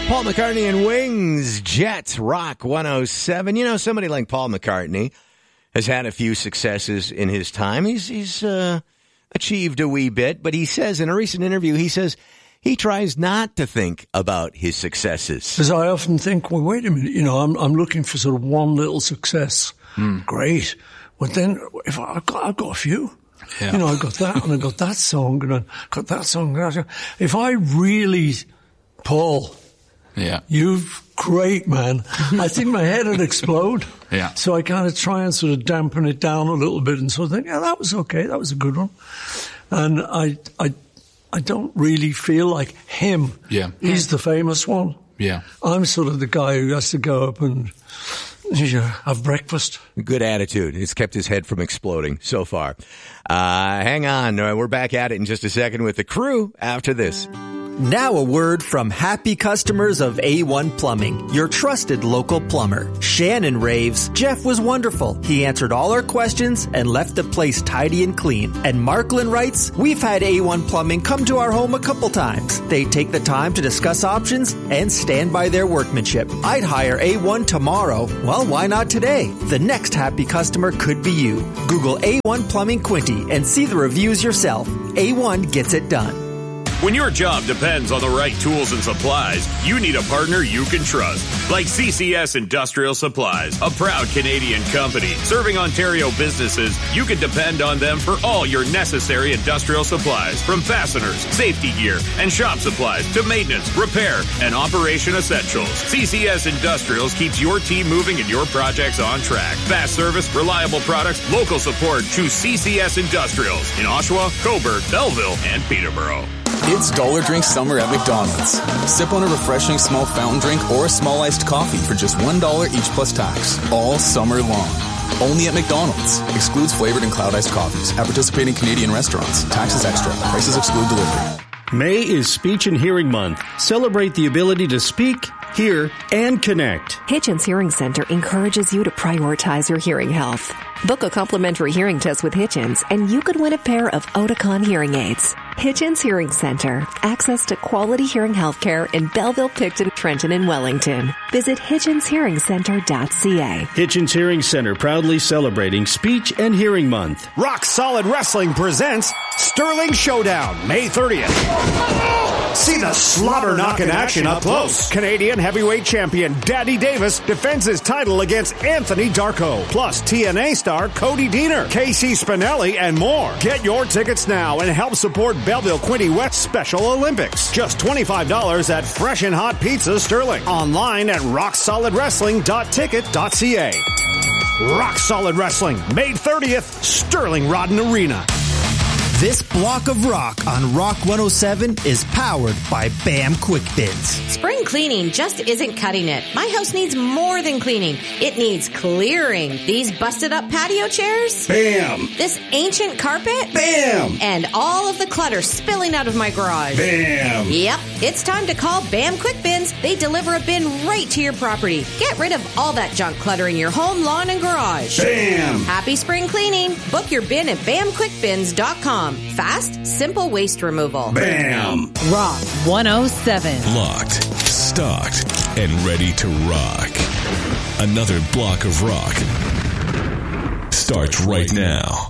Paul McCartney and Wings, Jet, Rock 107. You know, somebody like Paul McCartney has had a few successes in his time. He's achieved a wee bit, but he says in a recent interview, he tries not to think about his successes. Because I often think, well, wait a minute, you know, I'm looking for sort of one little success. Great. But then if I've got a few. Yeah. You know, I got that and I got that song and I got that song. If I really, Paul, you're great, man. I think my head would explode. Yeah. So I kind of try and sort of dampen it down a little bit and sort of think, yeah, that was okay. That was a good one. And I don't really feel like him. Yeah. He's the famous one. Yeah. I'm sort of the guy who has to go up and have breakfast. Good attitude. It's kept his head from exploding so far. Hang on. We're back at it in just a second with the crew after this. Now a word from happy customers of A1 Plumbing, your trusted local plumber. Shannon raves, Jeff was wonderful. He answered all our questions and left the place tidy and clean. And Marklin writes, we've had A1 Plumbing come to our home a couple times. They take the time to discuss options and stand by their workmanship. I'd hire A1 tomorrow. Well, why not today? The next happy customer could be you. Google A1 Plumbing Quinty and see the reviews yourself. A1 gets it done. When your job depends on the right tools and supplies, you need a partner you can trust. Like CCS Industrial Supplies, a proud Canadian company serving Ontario businesses. You can depend on them for all your necessary industrial supplies, from fasteners, safety gear, and shop supplies to maintenance, repair, and operation essentials. CCS Industrials keeps your team moving and your projects on track. Fast service, reliable products, local support. Choose CCS Industrials in Oshawa, Cobourg, Belleville, and Peterborough. It's Dollar Drink Summer at McDonald's. Sip on a refreshing small fountain drink or a small iced coffee for just $1 each plus tax, all summer long. Only at McDonald's. Excludes flavored and cloud iced coffees at participating Canadian restaurants. Taxes extra. Prices exclude delivery. May is Speech and Hearing Month. Celebrate the ability to speak, hear, and connect. Hitchens Hearing Center encourages you to prioritize your hearing health. Book a complimentary hearing test with Hitchens, and you could win a pair of Oticon hearing aids. Hitchens Hearing Center. Access to quality hearing health care in Belleville, Picton, Trenton, and Wellington. Visit hitchenshearingcenter.ca. Hitchens Hearing Center proudly celebrating Speech and Hearing Month. Rock Solid Wrestling presents Sterling Showdown, May 30th. See the slobber knock in action up close. Canadian heavyweight champion Daddy Davis defends his title against Anthony Darko. Plus TNA star Cody Deaner, Casey Spinelli, and more. Get your tickets now and help support Belleville Quinte West Special Olympics. Just $25 at Fresh and Hot Pizza Sterling. Online at rocksolidwrestling.ticket.ca. Rock Solid Wrestling, May 30th, Sterling Rodden Arena. This block of rock on Rock 107 is powered by BAM Quick Bins. Spring cleaning just isn't cutting it. My house needs more than cleaning. It needs clearing. These busted up patio chairs? Bam! This ancient carpet? Bam! And all of the clutter spilling out of my garage. Bam! Yep, it's time to call BAM Quick Bins. They deliver a bin right to your property. Get rid of all that junk cluttering your home, lawn, and garage. Bam! Happy spring cleaning. Book your bin at BAMQuickBins.com. Fast, simple waste removal. Bam! Rock 107. Locked, stocked, and ready to rock. Another block of rock starts right now.